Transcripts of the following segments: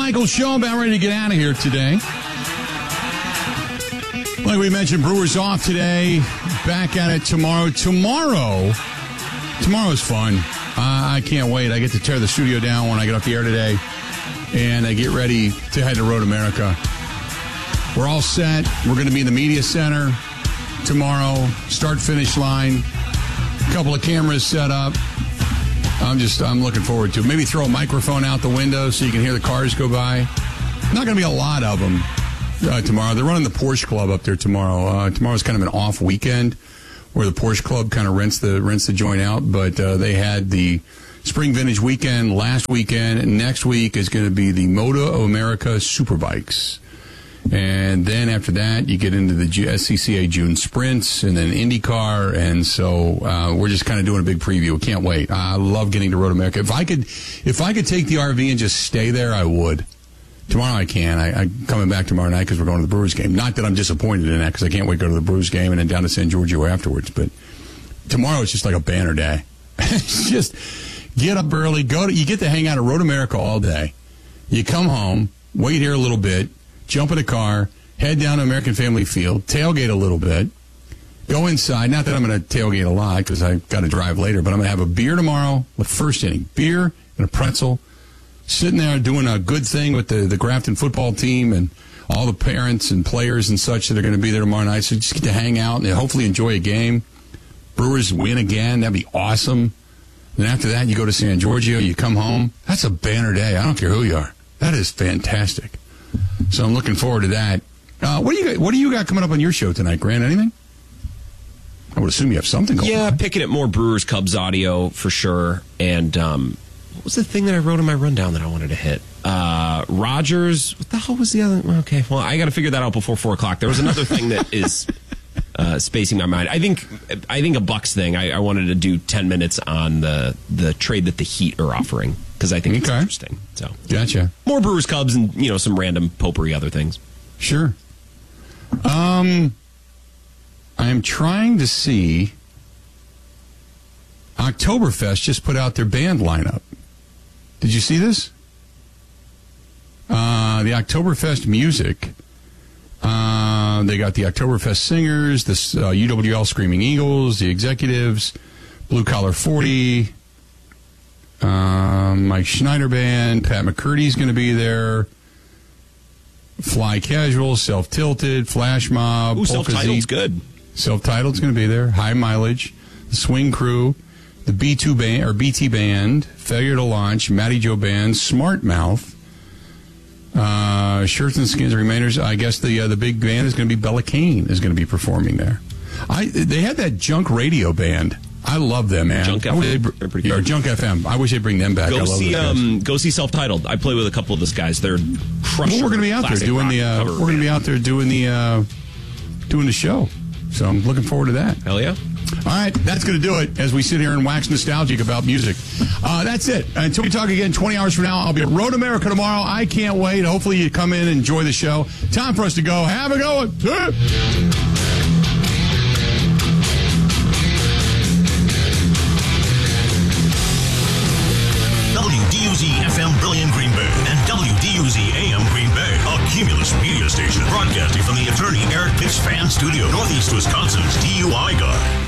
Michael Show, about ready to get out of here today. Like we mentioned, Brewers off today. Back at it tomorrow. Tomorrow's fun. I can't wait. I get to tear the studio down when I get off the air today. And I get ready to head to Road America. We're all set. We're going to be in the media center tomorrow. Start-finish line. A couple of cameras set up. I'm looking forward to it. Maybe throw a microphone out the window so you can hear the cars go by. Not going to be a lot of them tomorrow. They're running the Porsche Club up there tomorrow. Tomorrow's kind of an off weekend where the Porsche Club kind of rents the joint out. But they had the Spring Vintage Weekend last weekend. Next week is going to be the Moto America Superbikes. And then after that, you get into the SCCA June Sprints and then IndyCar. And so we're just kind of doing a big preview. Can't wait. I love getting to Road America. If I could take the RV and just stay there, I would. Tomorrow I can. I'm coming back tomorrow night because we're going to the Brewers game. Not that I'm disappointed in that because I can't wait to go to the Brewers game and then down to San Giorgio afterwards. But tomorrow it's just like a banner day. It's just get up early, you get to hang out at Road America all day. You come home, wait here a little bit, jump in a car, head down to American Family Field, tailgate a little bit, go inside. Not that I'm going to tailgate a lot because I've got to drive later, but I'm going to have a beer tomorrow with first inning. Beer and a pretzel. Sitting there doing a good thing with the Grafton football team and all the parents and players and such that are going to be there tomorrow night. So just get to hang out and hopefully enjoy a game. Brewers win again. That'd be awesome. Then after that, you go to San Giorgio. You come home. That's a banner day. I don't care who you are. That is fantastic. So I'm looking forward to that. What do you got coming up on your show tonight, Grant? Anything? I would assume you have something going on. Yeah, picking at more Brewers Cubs audio for sure. And what was the thing that I wrote in my rundown that I wanted to hit? Rogers. What the hell was the other? Okay, well, I got to figure that out before 4 o'clock. There was another thing that is spacing my mind. I think a Bucks thing. I wanted to do 10 minutes on the trade that the Heat are offering because I think it's interesting. So gotcha. More Brewers Cubs and some random potpourri other things. Sure. I'm trying to see. Oktoberfest just put out their band lineup. Did you see this? The Oktoberfest music. They got the Oktoberfest Singers, the UWL Screaming Eagles, the Executives, Blue Collar 40, Mike Schneider Band, Pat McCurdy's going to be there, Fly Casual, Self-Tilted, Flash Mob. Ooh, Self-Titled's good. Self-Titled's going to be there, High Mileage, the Swing Crew, the B2 Band, or BT Band, Failure to Launch, Matty Joe Band, Smart Mouth, Shirts and Skins and Remainders. I guess the big band is going to be Bella Kane is going to be performing there. They had that Junk Radio band. I love them, man. Junk FM. Or Junk FM. I wish they'd bring them back. Go see Self-Titled. I play with a couple of those guys. They're crushing. Well, we're going to be out there doing the show. So I'm looking forward to that. Hell yeah. All right, that's going to do it as we sit here and wax nostalgic about music. That's it. Until we talk again 20 hours from now, I'll be at Road America tomorrow. I can't wait. Hopefully you come in and enjoy the show. Time for us to go. Have a good one. WDUZ-FM Brilliant Green Bay and WDUZ-AM Green Bay, a Cumulus media station broadcasting from the Attorney Eric Pitts Fan Studio, Northeast Wisconsin's DUI guy.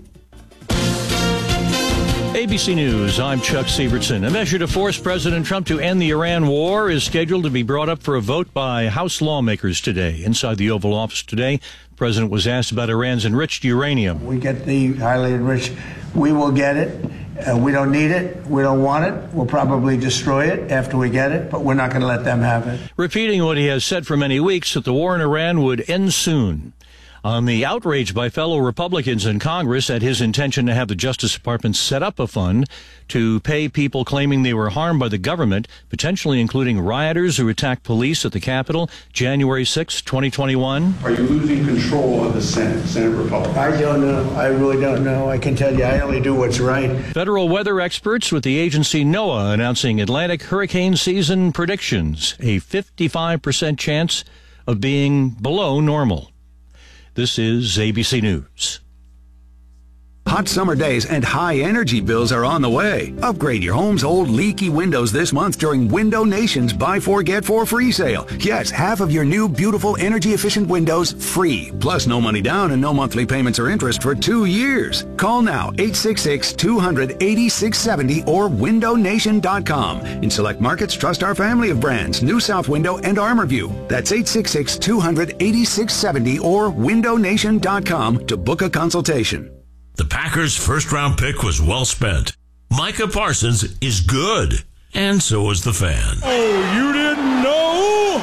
ABC News, I'm Chuck Sievertson. A measure to force President Trump to end the Iran war is scheduled to be brought up for a vote by House lawmakers today. Inside the Oval Office today, the president was asked about Iran's enriched uranium. We get the highly enriched. We will get it. We don't need it. We don't want it. We'll probably destroy it after we get it, but we're not going to let them have it. Repeating what he has said for many weeks, that the war in Iran would end soon. On the outrage by fellow Republicans in Congress at his intention to have the Justice Department set up a fund to pay people claiming they were harmed by the government, potentially including rioters who attacked police at the Capitol January 6, 2021. Are you losing control of the Senate Republicans? I don't know. I really don't know. I can tell you I only do what's right. Federal weather experts with the agency NOAA announcing Atlantic hurricane season predictions, a 55% chance of being below normal. This is ABC News. Hot summer days and high energy bills are on the way. Upgrade your home's old leaky windows this month during Window Nation's Buy 4 Get 4 free sale. Yes, half of your new beautiful energy efficient windows free. Plus no money down and no monthly payments or interest for 2 years. Call now 866-200-8670 or windownation.com. In select markets, trust our family of brands, New South Window and ArmorView. That's 866-200-8670 or windownation.com to book a consultation. The Packers' first-round pick was well spent. Micah Parsons is good, and so is the fan. Oh, you didn't know?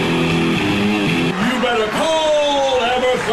You better call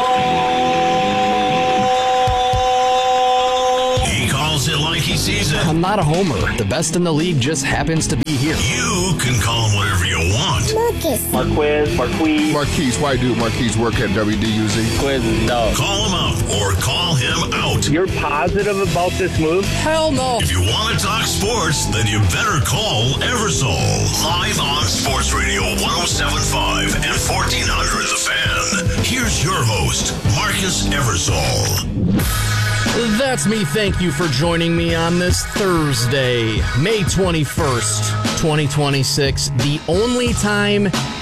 Emerson! He calls it like he sees it. I'm not a homer. The best in the league just happens to be here. You can call him whatever you want. Marquise, why do Marquise work at WDUZ? Call him up or call him out. You're positive about this move? Hell no. If you want to talk sports, then you better call Eversole. Live on Sports Radio 107.5 and 1400 The Fan. Here's your host, Marcus Eversole. That's me. Thank you for joining me on this Thursday, May 21st, 2026. The only time